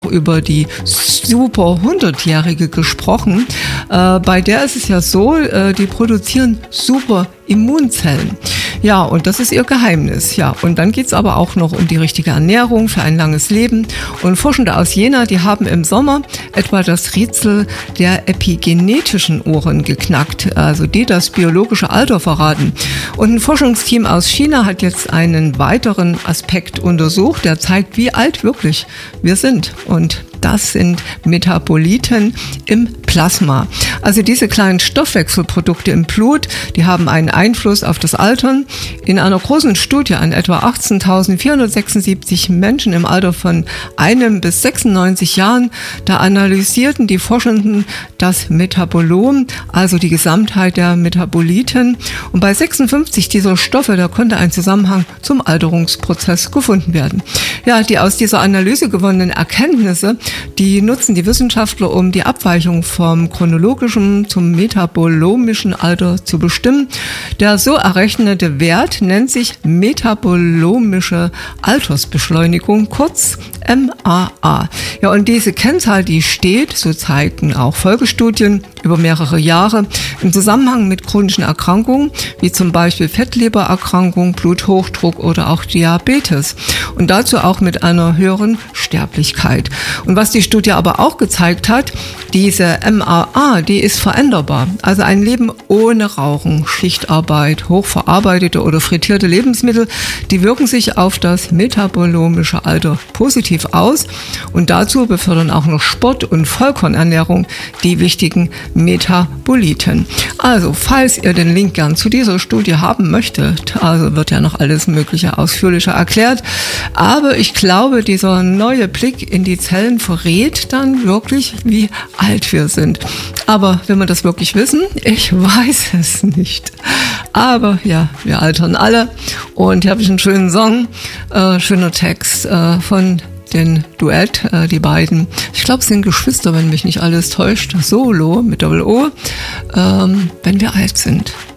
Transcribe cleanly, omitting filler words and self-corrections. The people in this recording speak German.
über die super 100-Jährige gesprochen. Bei der ist es ja so, die produzieren super Immunzellen. Ja, und das ist ihr Geheimnis. Ja, und dann geht's aber auch noch um die richtige Ernährung für ein langes Leben. Und Forschende aus Jena, die haben im Sommer etwa das Rätsel der epigenetischen Uhren geknackt, also die das biologische Alter verraten. Und ein Forschungsteam aus China hat jetzt einen weiteren Aspekt untersucht, der zeigt, wie alt wirklich wir sind. Und das sind Metaboliten im Plasma. Also diese kleinen Stoffwechselprodukte im Blut, die haben einen Einfluss auf das Altern. In einer großen Studie an etwa 18.476 Menschen im Alter von 1 bis 96 Jahren, da analysierten die Forschenden das Metabolom, also die Gesamtheit der Metaboliten. Und bei 56 dieser Stoffe, da konnte ein Zusammenhang zum Alterungsprozess gefunden werden. Ja, die aus dieser Analyse gewonnenen Erkenntnisse, die nutzen die Wissenschaftler, um die Abweichung vom chronologischen zum metabolomischen Alter zu bestimmen. Der so errechnete Wert nennt sich metabolomische Altersbeschleunigung, kurz MAA. Ja, und diese Kennzahl, die steht, so zeigten auch Folgestudien über mehrere Jahre, im Zusammenhang mit chronischen Erkrankungen, wie zum Beispiel Fettlebererkrankung, Bluthochdruck oder auch Diabetes. Und dazu auch mit einer höheren Sterblichkeit. Und was die Studie aber auch gezeigt hat, diese MAA, die ist veränderbar. Also ein Leben ohne Rauchen, Schichtarbeit, hochverarbeitete oder frittierte Lebensmittel, die wirken sich auf das metabolomische Alter positiv aus. Und dazu befördern auch noch Sport und Vollkornernährung die wichtigen Metaboliten. Also, falls ihr den Link gern zu dieser Studie haben möchtet, also wird ja noch alles Mögliche ausführlicher erklärt, aber ich glaube, dieser neue Blick in die Zellen verrät dann wirklich, wie alt wir sind. Aber will man das wirklich wissen? Ich weiß es nicht. Aber ja, wir altern alle. Und hier habe ich einen schönen Song, schöner Text von den Duett, die beiden. Ich glaube, es sind Geschwister, wenn mich nicht alles täuscht. Solo mit Doppel-O, wenn wir alt sind.